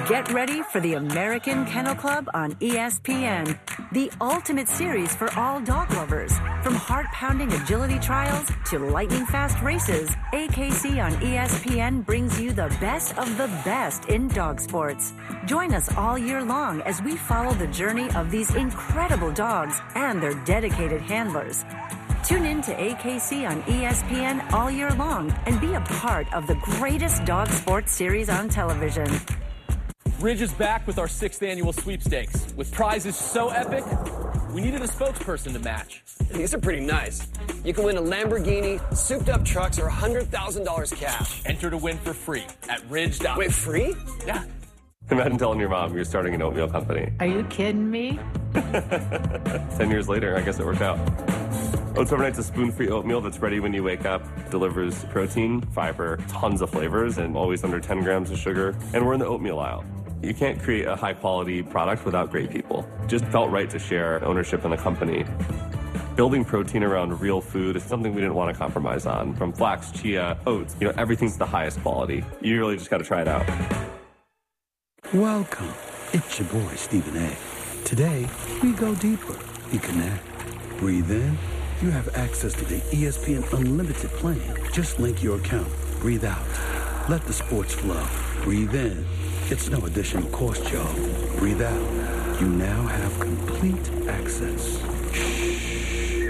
Get ready for the American Kennel Club on ESPN, the ultimate series for all dog lovers. From heart-pounding agility trials to lightning-fast races, AKC on ESPN brings you the best of the best in dog sports. Join us all year long as we follow the journey of these incredible dogs and their dedicated handlers. Tune in to AKC on ESPN all year long and be a part of the greatest dog sports series on television. Ridge is back with our 6th annual sweepstakes. With prizes so epic, we needed a spokesperson to match. These are pretty nice. You can win a Lamborghini, souped-up trucks, or $100,000 cash. Enter to win for free at Ridge. Wait, free? Yeah. Imagine telling your mom you're starting an oatmeal company. Are you kidding me? 10 years later, I guess it worked out. Oats Overnight's a spoon-free oatmeal that's ready when you wake up, delivers protein, fiber, tons of flavors, and always under 10 grams of sugar. And we're in the oatmeal aisle. You can't create a high-quality product without great people. It just felt right to share ownership in the company. Building protein around real food is something we didn't want to compromise on. From flax, chia, oats, everything's the highest quality. You really just got to try it out. Welcome. It's your boy, Stephen A. Today, we go deeper. You connect. Breathe in. You have access to the ESPN Unlimited plan. Just link your account. Breathe out. Let the sports flow. Breathe in. It's no additional cost, y'all. Breathe out. You now have complete access. Shh.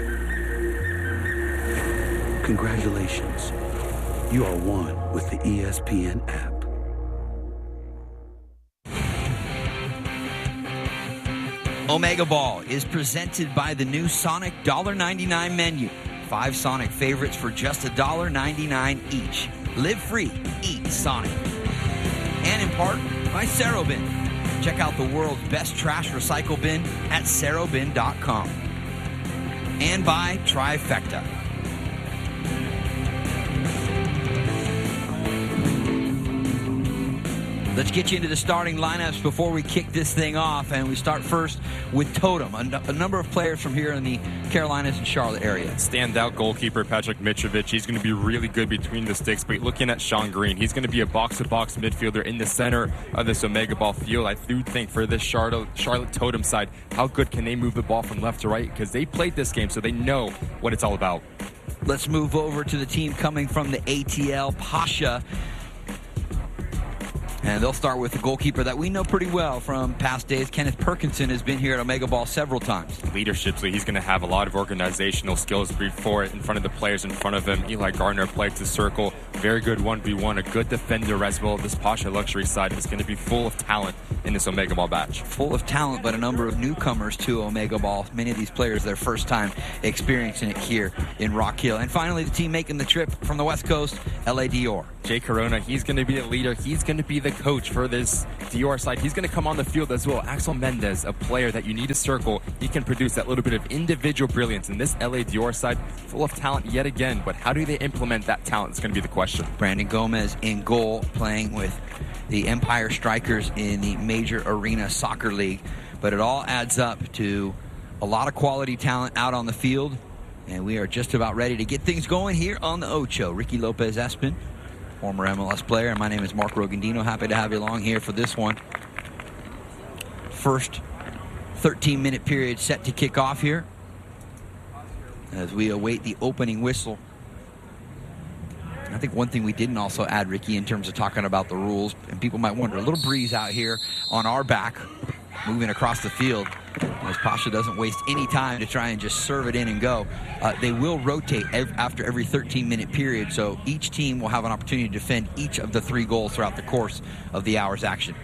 Congratulations. You are one with the ESPN app. Omega Ball is presented by the new Sonic $1.99 menu. 5 Sonic favorites for just $1.99 each. Live free, eat Sonic. And in part by Serobin. Check out the world's best trash recycle bin at serobin.com. And by Trifecta. Let's get you into the starting lineups before we kick this thing off. And we start first with Totem, a number of players from here in the Carolinas and Charlotte area. Standout goalkeeper Patrick Mitrovic. He's going to be really good between the sticks. But looking at Sean Green, he's going to be a box-to-box midfielder in the center of this Omega Ball field. I do think for this Charlotte Totem side, how good can they move the ball from left to right? Because they played this game, so they know what it's all about. Let's move over to the team coming from the ATL, Pasha. And they'll start with the goalkeeper that we know pretty well from past days. Kenneth Perkinson has been here at Omega Ball several times. Leadership, so he's going to have a lot of organizational skills before it in front of the players in front of him. Eli Gardner plays the circle. Very good 1v1, a good defender as well. This Pasha luxury side is going to be full of talent in this Omega Ball batch. Full of talent, but a number of newcomers to Omega Ball. Many of these players, their first time experiencing it here in Rock Hill. And finally, the team making the trip from the West Coast, LA Dior. Jay Corona, he's going to be a leader. He's going to be the coach for this Dior side. He's going to come on the field as well. Axel Mendez, a player that you need to circle. He can produce that little bit of individual brilliance. In this LA Dior side, full of talent yet again. But how do they implement that talent is going to be the question. Brandon Gomez in goal, playing with the Empire Strikers in the Major Arena Soccer League. But it all adds up to a lot of quality talent out on the field. And we are just about ready to get things going here on the Ocho. Ricky Lopez-Espin, former MLS player, and my name is Mark Rogandino. Happy to have you along here for this one. First 13-minute period set to kick off here as we await the opening whistle. I think one thing we didn't also add, Ricky, in terms of talking about the rules, and people might wonder, a little breeze out here on our back, moving across the field, as Pasha doesn't waste any time to try and just serve it in and go. They will rotate after every 13-minute period, so each team will have an opportunity to defend each of the 3 goals throughout the course of the hour's action.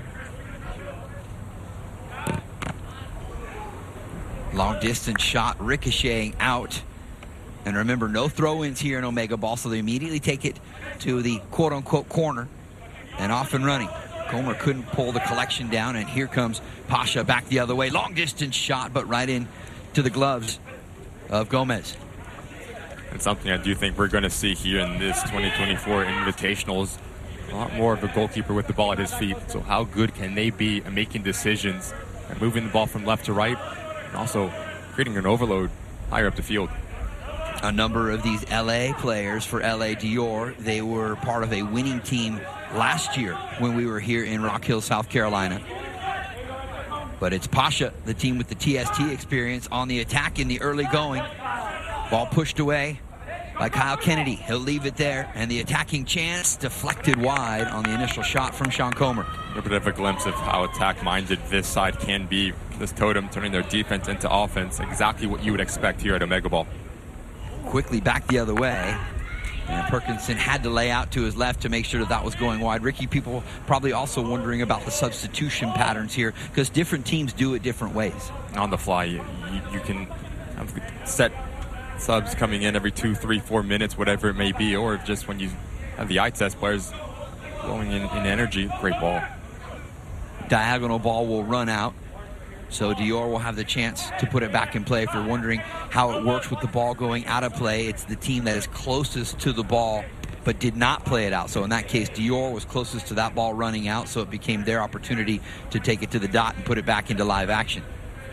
Long distance shot ricocheting out. And remember, no throw-ins here in Omega Ball, so they immediately take it to the quote-unquote corner and off and running. Comer couldn't pull the collection down, and here comes Pasha back the other way. Long-distance shot, but right in to the gloves of Gomez. And something I do think we're going to see here in this 2024 Invitationals, a lot more of a goalkeeper with the ball at his feet. So how good can they be at making decisions and moving the ball from left to right, and also creating an overload higher up the field? A number of these LA players for LA Dior, they were part of a winning team last year when we were here in Rock Hill, South Carolina. But it's Pasha, the team with the TST experience, on the attack in the early going. Ball pushed away by Kyle Kennedy. He'll leave it there, and the attacking chance deflected wide on the initial shot from Sean Comer. A bit of a glimpse of how attack-minded this side can be. This Totem turning their defense into offense, exactly what you would expect here at Omega Ball. Quickly back the other way, and Perkinson had to lay out to his left to make sure that was going wide. Ricky, people probably also wondering about the substitution patterns here, because different teams do it different ways. On the fly, you can have set subs coming in every 2, 3, 4 minutes, whatever it may be, or just when you have the eye test players going in energy. Great ball. Diagonal ball will run out, so Dior will have the chance to put it back in play. If you're wondering how it works with the ball going out of play, it's the team that is closest to the ball but did not play it out. So in that case, Dior was closest to that ball running out, so it became their opportunity to take it to the dot and put it back into live action.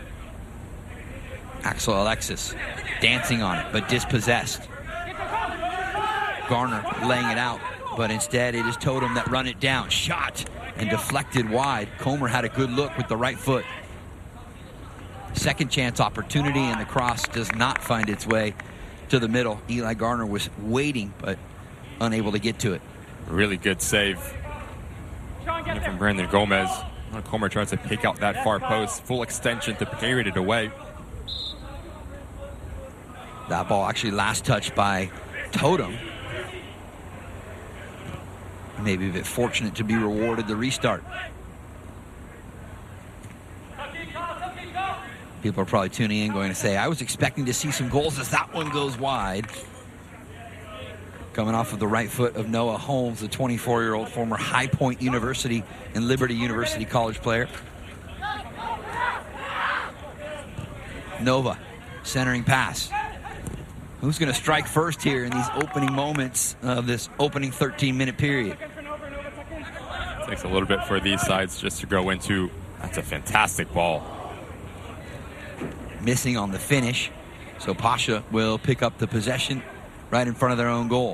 Axel Alexis dancing on it, but dispossessed. Garner laying it out, but instead it is Totem that run it down. Shot and deflected wide. Comer had a good look with the right foot. Second chance opportunity, and the cross does not find its way to the middle. Eli Garner was waiting, but unable to get to it. Really good save from Brandon Gomez. Comer tries to pick out that far post. Full extension to parry it away. That ball actually last touched by Totem. Maybe a bit fortunate to be rewarded the restart. People are probably tuning in going to say, I was expecting to see some goals as that one goes wide. Coming off of the right foot of Noah Holmes, the 24-year-old former High Point University and Liberty University college player. Nova, centering pass. Who's going to strike first here in these opening moments of this opening 13-minute period? It takes a little bit for these sides just to go into. That's a fantastic ball. Missing on the finish, so Pasha will pick up the possession right in front of their own goal.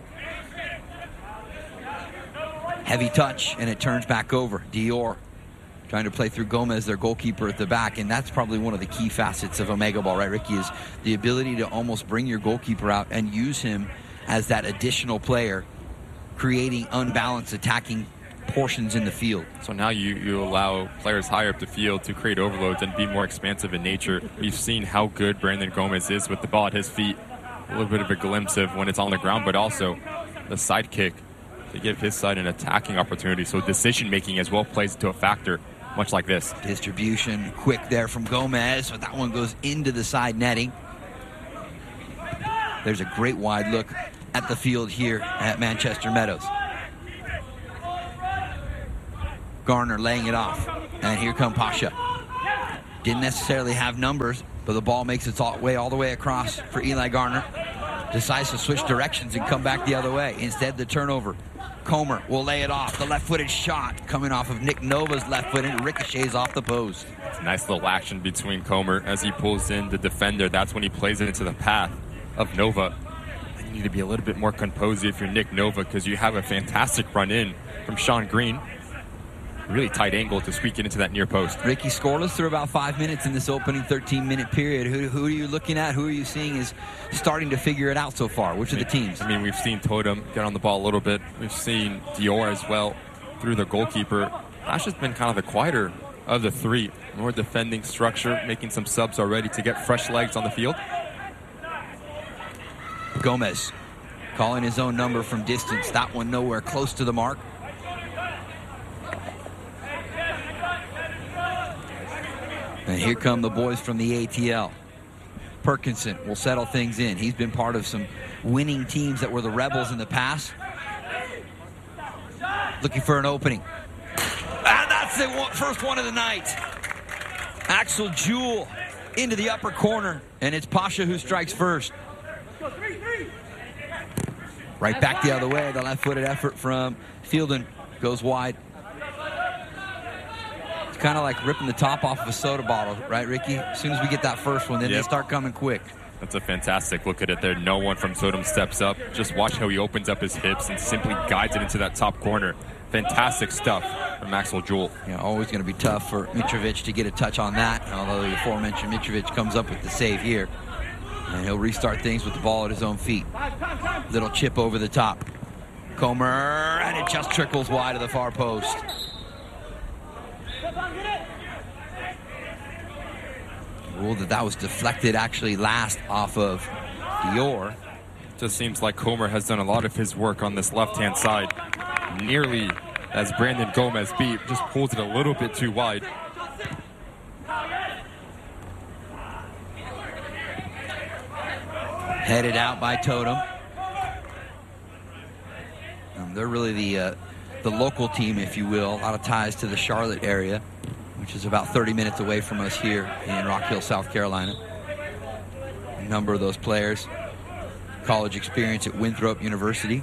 Heavy touch, and it turns back over. Dior trying to play through Gomez, their goalkeeper at the back, and that's probably one of the key facets of Omega Ball, right, Ricky, is the ability to almost bring your goalkeeper out and use him as that additional player, creating unbalanced attacking portions in the field. So now you allow players higher up the field to create overloads and be more expansive in nature. We've seen how good Brandon Gomez is with the ball at his feet. A little bit of a glimpse of when it's on the ground, but also the side kick to give his side an attacking opportunity. So decision-making as well plays into a factor, much like this. Distribution quick there from Gomez, but that one goes into the side netting. There's a great wide look at the field here at Manchester Meadows. Garner laying it off, and here come Pasha. Didn't necessarily have numbers, but the ball makes its way all the way across for Eli Garner. Decides to switch directions and come back the other way. Instead, the turnover. Comer will lay it off. The left-footed shot coming off of Nick Nova's left foot and ricochets off the post. Nice little action between Comer as he pulls in the defender. That's when he plays it into the path of Nova. You need to be a little bit more composed if you're Nick Nova, because you have a fantastic run-in from Sean Green. Really tight angle to squeak it into that near post. Ricky, scoreless through about 5 minutes in this opening 13-minute period. Who are you looking at? Who are you seeing is starting to figure it out so far? Which are the teams? I mean, we've seen Totem get on the ball a little bit. We've seen Dior as well through the goalkeeper. Ash has been kind of the quieter of the three. More defending structure, making some subs already to get fresh legs on the field. Gomez calling his own number from distance. That one nowhere close to the mark. And here come the boys from the ATL. Perkinson will settle things in. He's been part of some winning teams that were the Rebels in the past. Looking for an opening. And that's the first one of the night. Axel Jewell into the upper corner, and it's Pasha who strikes first. Right back the other way. The left-footed effort from Fielden goes wide. Kind of like ripping the top off of a soda bottle, right, Ricky? As soon as we get that first one, then they start coming quick. That's a fantastic look at it there. No one from Totem steps up. Just watch how he opens up his hips and simply guides it into that top corner. Fantastic stuff from Maxwell Jewell. Yeah, always going to be tough for Mitrovic to get a touch on that, although the aforementioned Mitrovic comes up with the save here. And he'll restart things with the ball at his own feet. Little chip over the top. Comer, and it just trickles wide of the far post. Ruled that was deflected actually last off of Dior. Just seems like Comer has done a lot of his work on this left-hand side. Nearly as Brandon Gomez beat, just pulls it a little bit too wide. Headed out by Totem. They're really the local team, if you will. A lot of ties to the Charlotte area, which is about 30 minutes away from us here in Rock Hill, South Carolina. A number of those players, college experience at Winthrop University.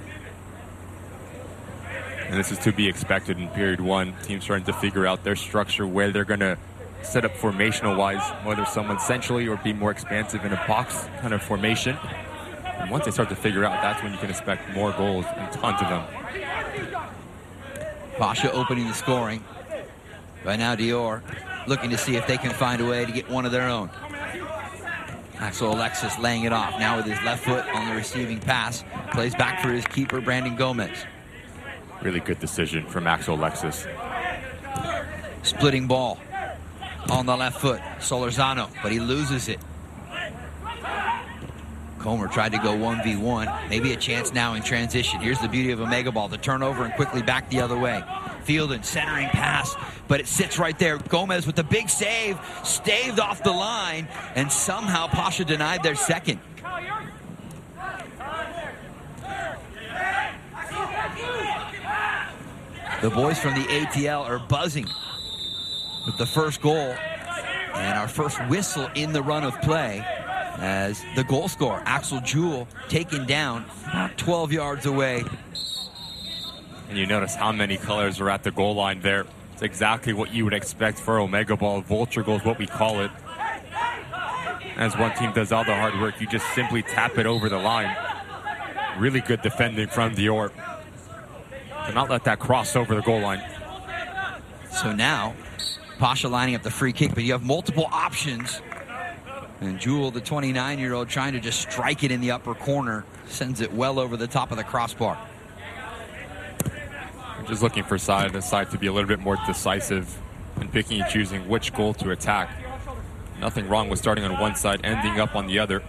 And this is to be expected in period one. Teams trying to figure out their structure, where they're going to set up formational-wise, whether someone centrally or be more expansive in a box kind of formation. And once they start to figure out, that's when you can expect more goals and tons of them. Pasha opening the scoring. Right now, Dior looking to see if they can find a way to get one of their own. Axel Alexis laying it off. Now with his left foot on the receiving pass. Plays back for his keeper, Brandon Gomez. Really good decision from Axel Alexis. Splitting ball on the left foot. Solorzano, but he loses it. Comer tried to go 1v1. Maybe a chance now in transition. Here's the beauty of Omega Ball. The turnover and quickly back the other way. Fielded, centering pass, but it sits right there. Gomez with the big save, staved off the line, and somehow Pasha denied their second. The boys from the ATL are buzzing with the first goal and our first whistle in the run of play as the goal scorer, Axel Jewell, taken down about 12 yards away. And you notice how many colors are at the goal line there. It's exactly what you would expect for Omega Ball. Vulture goal is what we call it. As one team does all the hard work, you just simply tap it over the line. Really good defending from Dior. To not let that cross over the goal line. So now, Pasha lining up the free kick, but you have multiple options. And Jewell, the 29-year-old, trying to just strike it in the upper corner, sends it well over the top of the crossbar. Just looking for side to be a little bit more decisive and picking and choosing which goal to attack. Nothing wrong with starting on one side, ending up on the other.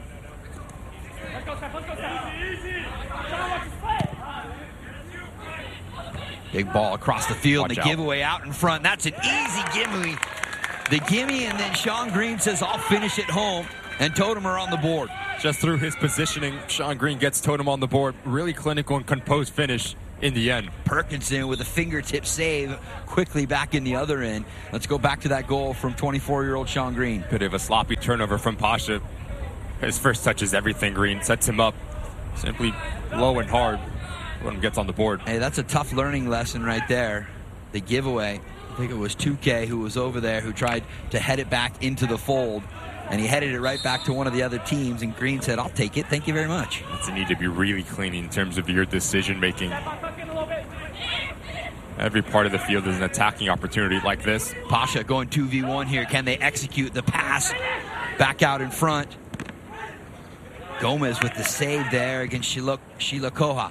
Big ball across the field. Watch The out. giveaway out in front. That's an easy gimme. The gimme, and then Sean Green says, I'll finish it home. And Totem are on the board. Just through his positioning, Sean Green gets Totem on the board. Really clinical and composed finish in the end. Perkinson with a fingertip save, quickly back in the other end. Let's go back to that goal from 24-year-old Sean Green. Bit of a sloppy turnover from Pasha. His first touch is everything. Green sets him up simply low and hard when he gets on the board. Hey, that's a tough learning lesson right there. The giveaway. I think it was 2K who was over there who tried to head it back into the fold. And he headed it right back to one of the other teams, and Green said, I'll take it. Thank you very much. That's a need to be really clean in terms of your decision-making. Every part of the field is an attacking opportunity like this. Pasha going 2v1 here. Can they execute the pass? Back out in front. Gomez with the save there against Sheila Koha.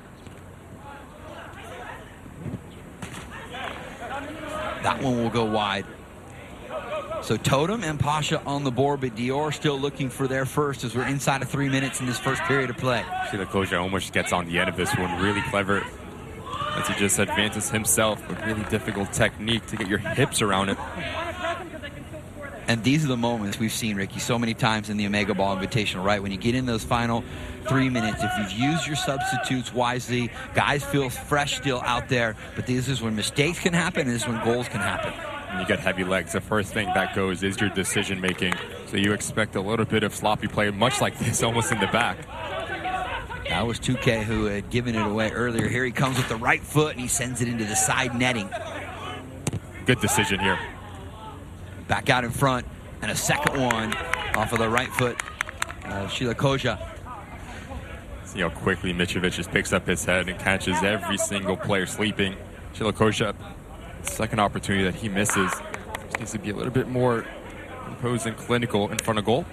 That one will go wide. So Totem and Pasha on the board, but Dior still looking for their first as we're inside of 3 minutes in this first period of play. Sheila Koja almost gets on the end of this one. Really clever. As he just advances himself with really difficult technique to get your hips around it. And these are the moments we've seen, Ricky, so many times in the Omega Ball Invitational, right? When you get in those final 3 minutes, if you've used your substitutes wisely, guys feel fresh still out there, but this is when mistakes can happen, and this is when goals can happen. And you got heavy legs. The first thing that goes is your decision making. So you expect a little bit of sloppy play, much like this, almost in the back. That was 2K who had given it away earlier. Here he comes with the right foot, and he sends it into the side netting. Good decision here. Back out in front, and a second one off of the right foot Sheila Koja. See how quickly Mitrovic just picks up his head and catches every single player sleeping. Sheila Koja, second opportunity that he misses. Just needs to be a little bit more imposed and clinical in front of goal.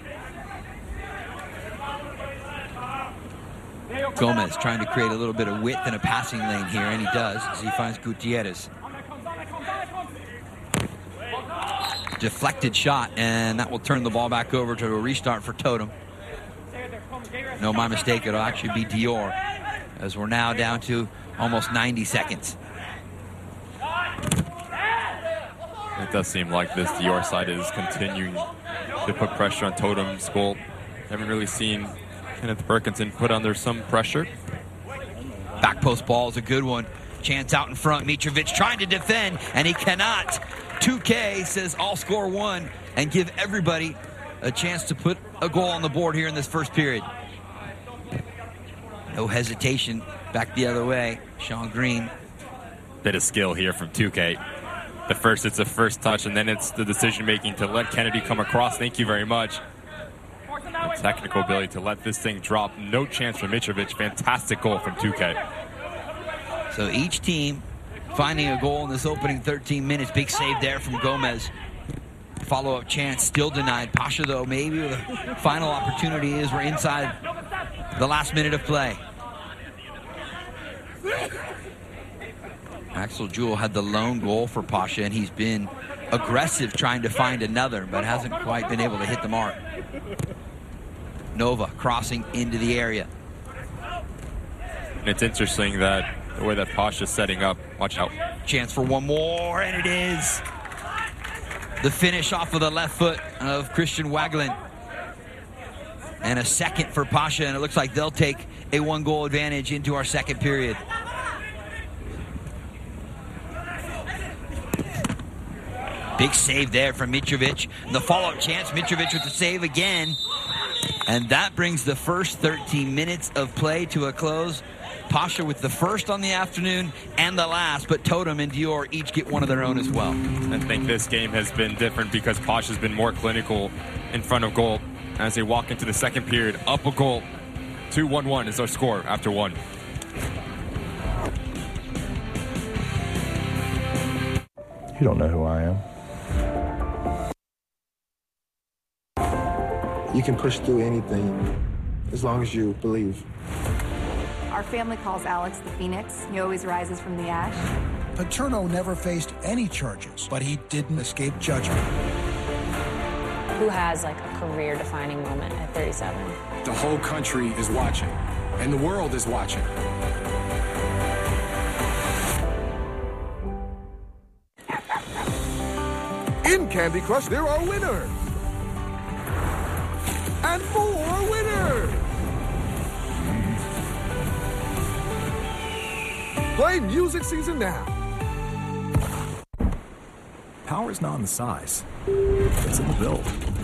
Gomez trying to create a little bit of width in a passing lane here, and he does as he finds Gutierrez. Deflected shot, and that will turn the ball back over to a restart for Totem. No, my mistake, it'll actually be Dior, as we're now down to almost 90 seconds. It does seem like this Dior side is continuing to put pressure on Totem's goal. Haven't really seen Kenneth Perkinson put under some pressure. Back post ball is a good one. Chance out in front. Mitrovic trying to defend, and he cannot. 2K says I'll score one and give everybody a chance to put a goal on the board here in this first period. No hesitation. Back the other way. Sean Green. Bit of skill here from 2K. It's a first touch, and then it's the decision-making to let Kennedy come across. Thank you very much. The technical ability to let this thing drop. No chance for Mitrovic. Fantastic goal from 2K. So each team finding a goal in this opening 13 minutes. Big save there from Gomez. Follow-up chance still denied. Pasha, though, maybe the final opportunity is we're inside the last minute of play. Axel Jewell had the lone goal for Pasha, and he's been aggressive trying to find another, but hasn't quite been able to hit the mark. Nova crossing into the area. And it's interesting that the way that Pasha's setting up. Watch out. Chance for one more, and it is. The finish off of the left foot of Christian Waglin. And a second for Pasha, and it looks like they'll take a one-goal advantage into our second period. Big save there from Mitrovic. And the follow-up chance, Mitrovic with the save again. And that brings the first 13 minutes of play to a close. Pasha with the first on the afternoon and the last, but Totem and Dior each get one of their own as well. I think this game has been different because Pasha's been more clinical in front of goal as they walk into the second period. Up a goal. 2-1-1 is our score after one. You don't know who I am. You can push through anything as long as you believe. Our family calls Alex the Phoenix. He always rises from the ash. Paterno never faced any charges, but he didn't escape judgment. Who has like a career-defining moment at 37? The whole country is watching, and the world is watching. In Candy Crush, there are winners. And more winners. Play Music Season now. Power is not in the size, it's in the build.